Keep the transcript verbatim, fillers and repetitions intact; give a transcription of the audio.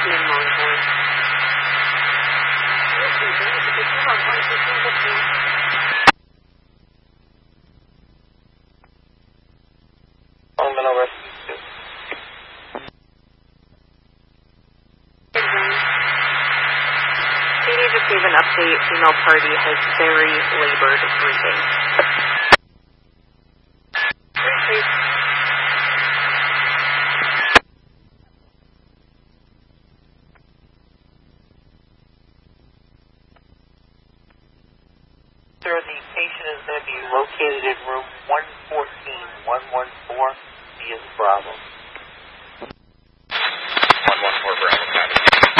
fifteen Longhorn. Fundamental Rescue two. C D just gave an update. Female party has very labored breathing. Sir, the patient is going to be located in room one fourteen, one one four. He is Bravo.